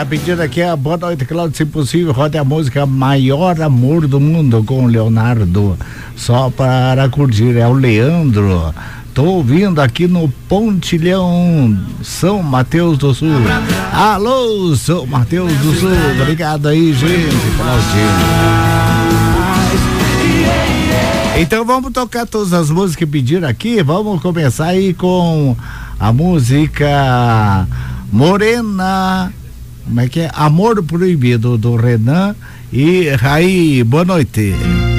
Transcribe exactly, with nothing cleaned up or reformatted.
Tá pedindo aqui a boa noite, Cláudio, se possível, roda a música Maior Amor do Mundo com o Leonardo, só para curtir, é o Leandro. Tô ouvindo aqui no Pontilhão, São Mateus do Sul. Alô, São Mateus do Sul, obrigado aí, gente, Claudinho. Então vamos tocar todas as músicas que pediram aqui. Vamos começar aí com a música Morena, como é que é? Amor Proibido, do Renan e Raí. Boa noite.